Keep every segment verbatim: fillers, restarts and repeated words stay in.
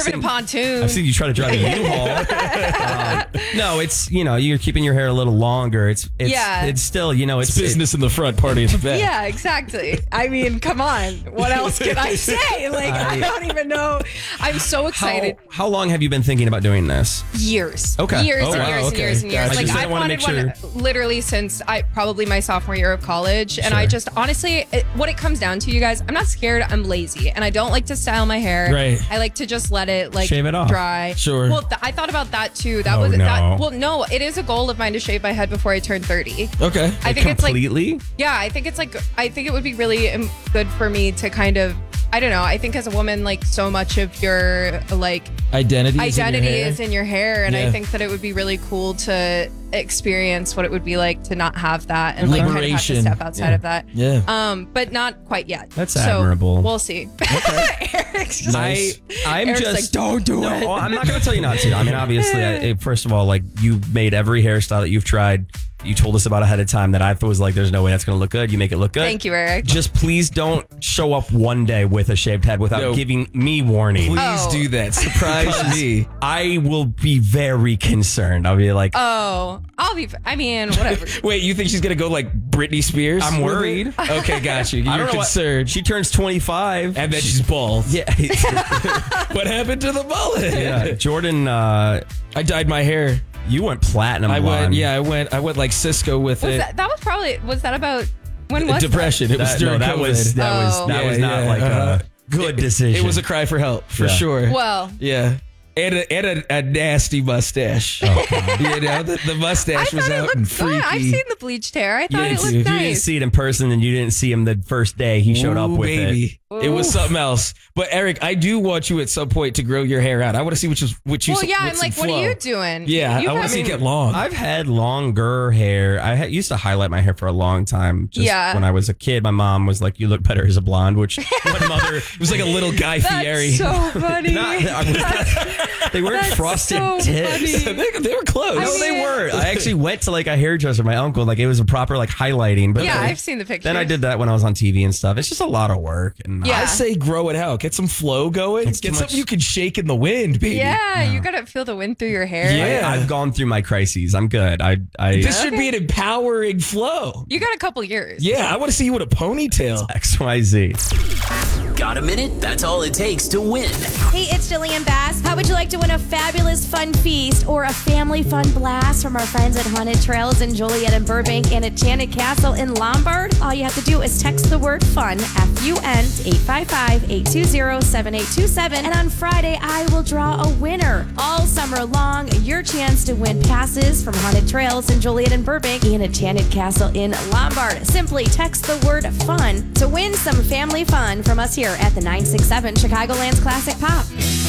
driven seen, a pontoon. I've seen you try to drive a U-Haul. um, no, it's, you know, you're keeping your hair a little longer. It's, it's, Yeah. it's still, you know, it's, It's business in the front, party in the back. Yeah, exactly. I mean, come on. What else can I say? Like, I, I- don't even know. I'm so How, excited. how long have you been thinking about doing this? Years. Okay. Years Oh, and wow, years and okay. years and years. Gotcha. I Like just I've wanna wanted make one literally since I probably my sophomore year of college. And Sure. I just honestly, it, what it comes down to, you guys, I'm not scared. I'm lazy, and I don't like to style my hair. Right. I like to just let it like Shave it off. dry. Sure. Well, th- I thought about that too. That Oh, was no. that. Well, no, it is a goal of mine to shave my head before I turn thirty. Okay. I think it's like Completely? yeah, I think it's like I think it would be really um, good for me to kind of I don't know. I think as a woman, like so much of your like Identity. is in your identity hair. is in your hair, and Yeah. I think that it would be really cool to experience what it would be like to not have that and like kind of have to Liberation. step outside Yeah. of that. Yeah. Um, but not quite yet. That's so admirable. We'll see. Eric's just Nice. I, I'm Eric's just like, don't do no, it. I'm not going to tell you not to. I mean, obviously, I, first of all, like you made every hairstyle that you've tried. You told us about ahead of time that I was like, there's no way that's going to look good. You make it look good. Thank you, Eric. Just please don't show up one day with a shaved head without No. giving me warning. Please Oh. do that. Surprise me. I will be very concerned. I'll be like, Oh, I'll be. I mean, whatever. Wait, you think she's gonna go like Britney Spears? I'm with worried. it? Okay, got you. I You're don't know what- concerned. she turns twenty-five. and then she's bald. yeah. What happened to the mullet? yeah. Jordan, uh, I dyed my hair. you went platinum I blonde. went. Yeah, I went. I went like Cisco with Was it. that, that was probably. Was that about when was Depression. It was That, during no, that COVID. was that Oh. was that Yeah, was not yeah, like uh-huh. a good decision. It was a cry for help for Yeah. sure. that? Well, Yeah. And a, and a, a nasty mustache. Oh, you know, the, the I mustache was thought it out looked and good. freaky. I've seen the bleached hair. I thought Yeah, it you looked did. You didn't nice. see it in person, and you didn't see him the first day he showed up Ooh, with it. baby. It was Oof. something else. But Eric, I do want you at some point to grow your hair out. I want to see what you what you Well, yeah, with I'm some like, what flow. are you doing? Yeah, You I want have- to see it get long. I've had longer hair. I had, used to highlight my hair for a long time. Just Yeah. when I was a kid, my mom was like, "You look better as a blonde." Which what mother? It was like a little Guy Fieri. That's so funny. Not- I was- they weren't That's frosted so tips. funny. they, they were close. No, I they mean- were. I actually went to like a hairdresser, my uncle. Like it was a proper like highlighting. But Yeah, then, I've seen the pictures. then I did that when I was on T V and stuff. It's just a lot of work. And Yeah. I say grow it out. Get some flow going. It's Get too something much- you can shake in the wind, baby. Yeah, you gotta feel the wind through your hair. Yeah. I, I've gone through my crises. I'm good. I, I This should Okay. be an empowering flow. You got a couple years. Yeah, I want to see you with a ponytail. X Y Z. Got a minute? That's all it takes to win. Hey, it's Jillian Bass. How would you like to win a fabulous fun feast or a family fun blast from our friends at Haunted Trails in Joliet and Burbank and Enchanted Castle in Lombard? All you have to do is text the word FUN, F U N, to eight five five, eight two zero, seven eight two seven. And on Friday, I will draw a winner. All summer long, your chance to win passes from Haunted Trails in Joliet and Burbank and Enchanted Castle in Lombard. Simply text the word FUN to win some family fun from us here at the nine six seven Chicagoland's Classic Pop.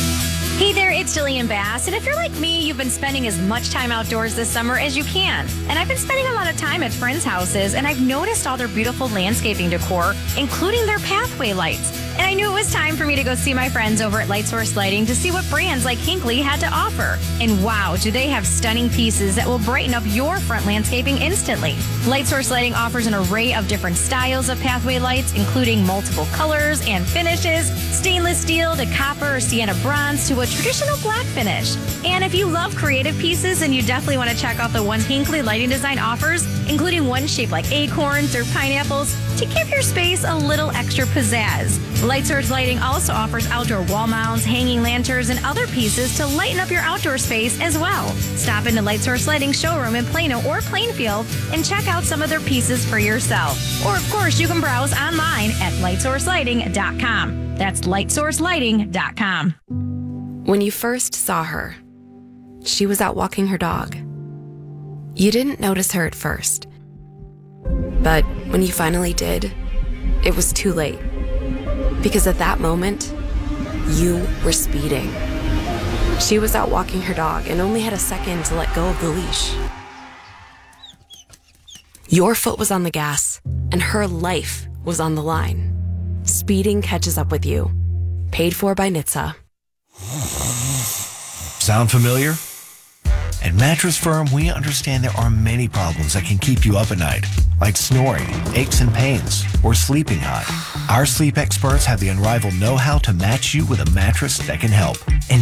Hey there, it's Jillian Bass, and if you're like me, you've been spending as much time outdoors this summer as you can. And I've been spending a lot of time at friends' houses, and I've noticed all their beautiful landscaping decor, including their pathway lights. And I knew it was time for me to go see my friends over at Light Source Lighting to see what brands like Hinkley had to offer. And wow, do they have stunning pieces that will brighten up your front landscaping instantly. Light Source Lighting offers an array of different styles of pathway lights, including multiple colors and finishes, stainless steel to copper or sienna bronze to a traditional black finish. And if you love creative pieces, then you definitely want to check out the ones Hinkley Lighting Design offers, including ones shaped like acorns or pineapples to give your space a little extra pizzazz. Light Source Lighting also offers outdoor wall mounts, hanging lanterns, and other pieces to lighten up your outdoor space as well. Stop into Light Source Lighting showroom in Plano or Plainfield and check out some of their pieces for yourself. Or of course, you can browse online at light source lighting dot com. That's light source lighting dot com. When you first saw her, she was out walking her dog. You didn't notice her at first. But when you finally did, it was too late. Because at that moment, you were speeding. She was out walking her dog and only had a second to let go of the leash. Your foot was on the gas, and her life was on the line. Speeding catches up with you. Paid for by N H T S A. Sound familiar? At Mattress Firm, we understand there are many problems that can keep you up at night, like snoring, aches and pains, or sleeping hot. Our sleep experts have the unrivaled know-how to match you with a mattress that can help. And